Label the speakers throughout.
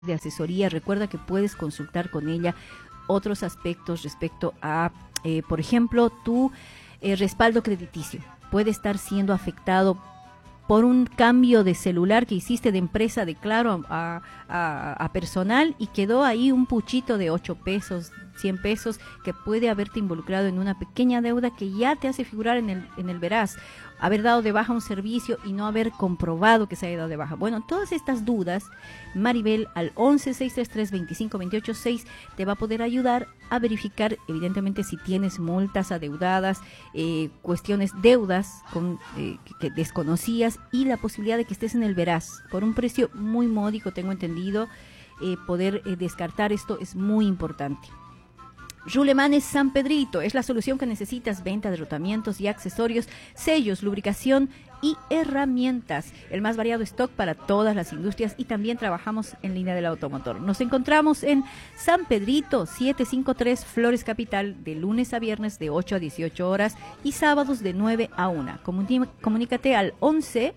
Speaker 1: de asesoría. Recuerda que puedes consultar con ella otros aspectos respecto a, por ejemplo, tu respaldo crediticio. Puede estar siendo afectado por un cambio de celular que hiciste de empresa de Claro a personal y quedó ahí un puchito de 8 pesos, 100 pesos que puede haberte involucrado en una pequeña deuda que ya te hace figurar en el veraz. Haber dado de baja un servicio y no haber comprobado que se haya dado de baja. Bueno, todas estas dudas, Maribel al 11-633-2528-6 te va a poder ayudar a verificar, evidentemente, si tienes multas adeudadas, cuestiones, deudas que desconocías y la posibilidad de que estés en el veraz. Por un precio muy módico, tengo entendido, poder descartar esto es muy importante. Rulemanes San Pedrito es la solución que necesitas: venta de rotamientos y accesorios, sellos, lubricación y herramientas. El más variado stock para todas las industrias y también trabajamos en línea del automotor. Nos encontramos en San Pedrito 753 Flores Capital, de lunes a viernes de 8 a 18 horas y sábados de 9 a 1. Comunícate al 11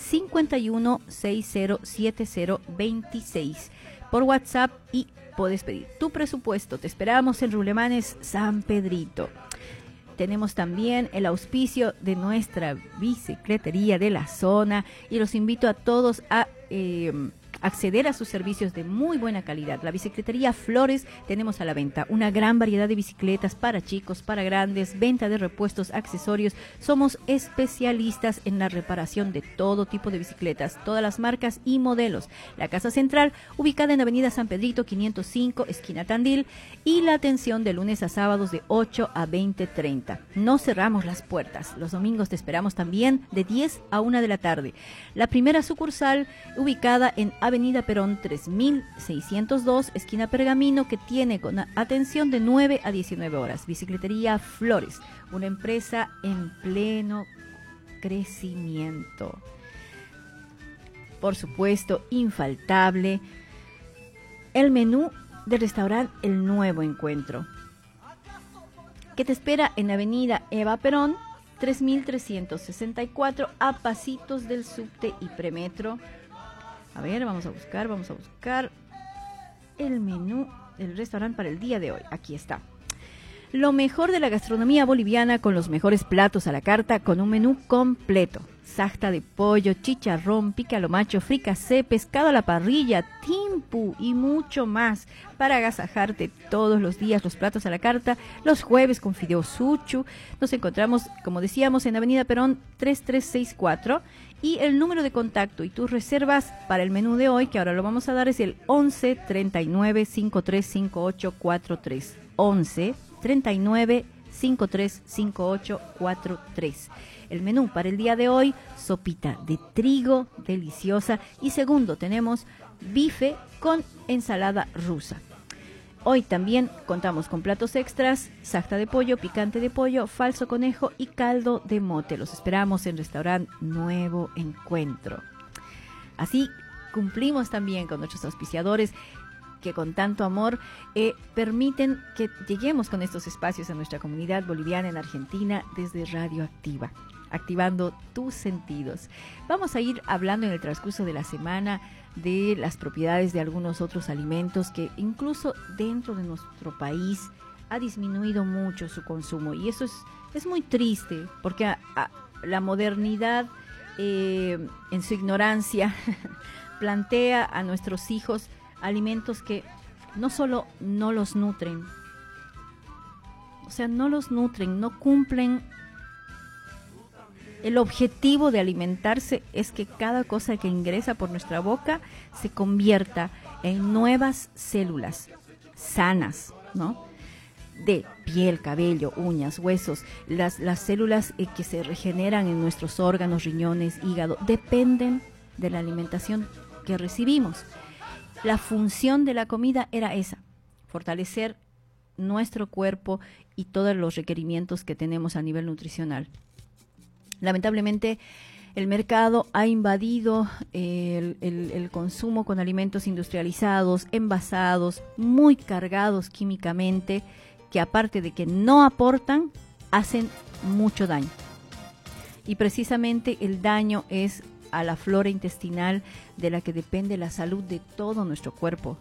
Speaker 1: 51 60 70 26 por WhatsApp y puedes pedir tu presupuesto. Te esperamos en Rulemanes San Pedrito. Tenemos también el auspicio de nuestra bicicletería de la zona y los invito a todos a acceder a sus servicios de muy buena calidad. La bicicletería Flores, tenemos a la venta una gran variedad de bicicletas para chicos, para grandes, venta de repuestos, accesorios. Somos especialistas en la reparación de todo tipo de bicicletas, todas las marcas y modelos. La casa central, ubicada en Avenida San Pedrito 505, esquina Tandil, y la atención de lunes a sábados de 8 a 20:30. No cerramos las puertas. Los domingos te esperamos también de 10 a 1 de la tarde. La primera sucursal, ubicada en Avenida Perón 3602, esquina Pergamino, que tiene con atención de 9 a 19 horas. Bicicletería Flores, una empresa en pleno crecimiento. Por supuesto, infaltable, el menú del restaurante El Nuevo Encuentro, que te espera en Avenida Eva Perón 3364, a pasitos del subte y premetro. A ver, vamos a buscar el menú del restaurante para el día de hoy. Aquí está. Lo mejor de la gastronomía boliviana con los mejores platos a la carta, con un menú completo. Sajta de pollo, chicharrón, picalomacho, fricasé, pescado a la parrilla, timpu y mucho más para agasajarte todos los días. Los platos a la carta, los jueves con fideo suchu. Nos encontramos, como decíamos, en Avenida Perón 3364. Y el número de contacto y tus reservas para el menú de hoy, que ahora lo vamos a dar, es el 11 39 53 58 43. 11 39 53 58 43. El menú para el día de hoy: sopita de trigo deliciosa. Y segundo, tenemos bife con ensalada rusa. Hoy también contamos con platos extras: sajta de pollo, picante de pollo, falso conejo y caldo de mote. Los esperamos en Restaurante Nuevo Encuentro. Así cumplimos también con nuestros auspiciadores, que con tanto amor permiten que lleguemos con estos espacios a nuestra comunidad boliviana en Argentina desde Radio Activa, activando tus sentidos. Vamos a ir hablando en el transcurso de la semana de las propiedades de algunos otros alimentos que incluso dentro de nuestro país ha disminuido mucho su consumo, y eso es muy triste, porque la modernidad en su ignorancia plantea a nuestros hijos alimentos que no solo no los nutren, no cumplen. El objetivo de alimentarse es que cada cosa que ingresa por nuestra boca se convierta en nuevas células sanas, ¿no? De piel, cabello, uñas, huesos. Las células que se regeneran en nuestros órganos, riñones, hígado, dependen de la alimentación que recibimos. La función de la comida era esa: fortalecer nuestro cuerpo y todos los requerimientos que tenemos a nivel nutricional. Lamentablemente, el mercado ha invadido el consumo con alimentos industrializados, envasados, muy cargados químicamente, que aparte de que no aportan, hacen mucho daño. Y precisamente el daño es a la flora intestinal de la que depende la salud de todo nuestro cuerpo.